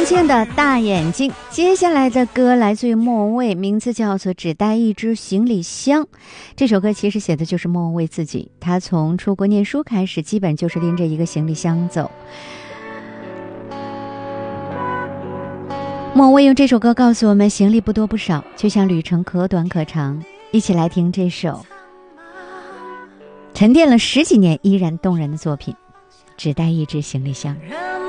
庆的大眼睛。接下来的歌来自于莫文蔚，名字叫做《只带一只行李箱》。这首歌其实写的就是莫文蔚自己，他从出国念书开始，基本就是拎着一个行李箱走。莫文蔚用这首歌告诉我们，行李不多不少，就像旅程可短可长。一起来听这首沉淀了10几年依然动人的作品《只带一只行李箱》。